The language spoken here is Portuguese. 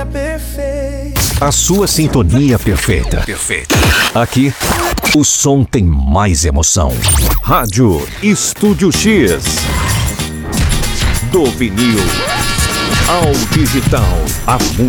sintonia perfeita. A sua sintonia perfeita. Aqui, o som tem mais emoção. Rádio Estúdio X. Do vinil ao digital, a música